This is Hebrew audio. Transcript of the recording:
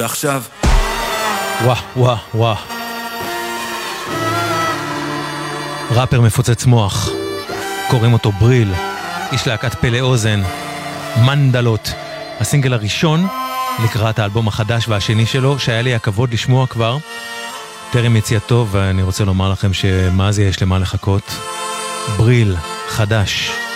ועכשיו... וואו. ראפר מפוצץ מוח, קוראים אותו בריל, איש להקת פלא אוזן, מנדלות, הסינגל הראשון לקראת האלבום החדש והשני שלו, שהיה לי הכבוד לשמוע כבר טרם יציאתו, ואני רוצה לומר לכם שמה זה יש למה לחכות. בריל, חדש.